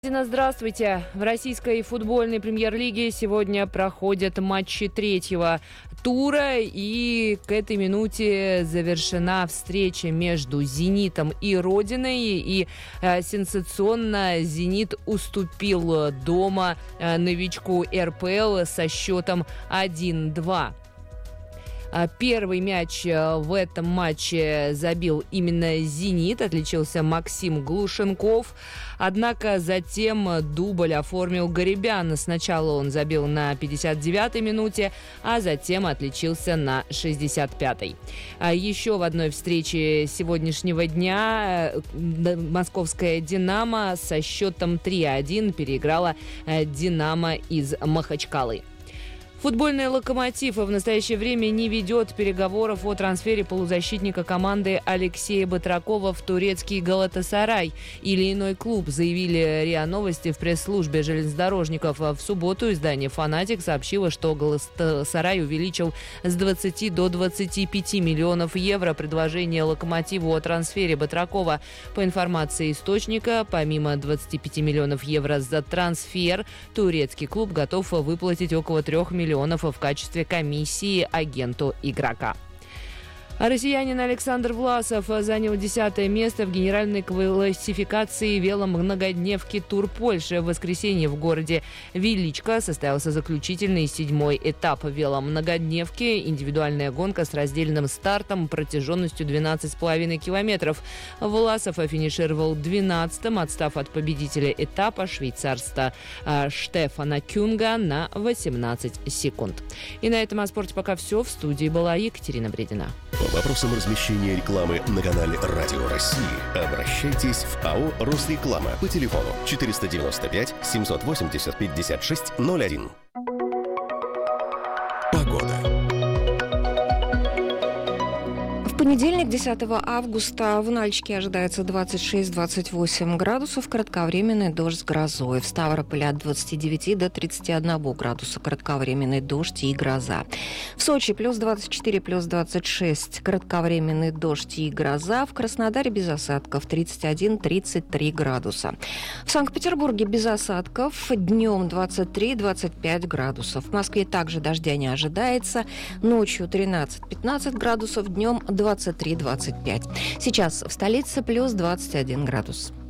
Здравствуйте. В российской футбольной премьер-лиге сегодня проходят матчи третьего тура, и к этой минуте завершена встреча между «Зенитом» и «Родиной», и сенсационно «Зенит» уступил дома новичку РПЛ со счетом 1-2. Первый мяч в этом матче забил именно «Зенит», отличился Максим Глушенков. Однако затем дубль оформил Гарибян. Сначала он забил на 59-й минуте, а затем отличился на 65-й. Еще в одной встрече сегодняшнего дня московская «Динамо» со счетом 3-1 переиграла «Динамо» из Махачкалы. Футбольный «Локомотив» в настоящее время не ведет переговоров о трансфере полузащитника команды Алексея Батракова в турецкий «Галатасарай» или иной клуб, заявили РИА Новости в пресс-службе железнодорожников. В субботу издание «Фанатик» сообщило, что «Галатасарай» увеличил с 20 до 25 миллионов евро предложение «Локомотиву» о трансфере Батракова. По информации источника, помимо 25 миллионов евро за трансфер, турецкий клуб готов выплатить около 3 миллионов в качестве комиссии агенту игрока. Россиянин Александр Власов занял 10-е место в генеральной классификации веломногодневки «Тур Польши». В воскресенье в городе Величко состоялся заключительный 7-й этап веломногодневки. Индивидуальная гонка с раздельным стартом протяженностью 12,5 километров. Власов финишировал 12-м, отстав от победителя этапа швейцарца Штефана Кюнга на 18 секунд. И на этом о спорте пока все. В студии была Екатерина Бредина. По вопросам размещения рекламы на канале «Радио России» обращайтесь в АО «Росреклама» по телефону 495 780 56 01. Погода. В понедельник, 10 августа, в Нальчике ожидается 26-28 градусов, кратковременный дождь с грозой. В Ставрополе от 29 до 31 градуса, кратковременный дождь и гроза. В Сочи плюс 24, плюс 26, кратковременный дождь и гроза. В Краснодаре без осадков 31-33 градуса. В Санкт-Петербурге без осадков, днем 23-25 градусов. В Москве также дождя не ожидается, ночью 13-15 градусов, днем 23-25. Сейчас в столице плюс 21 градус.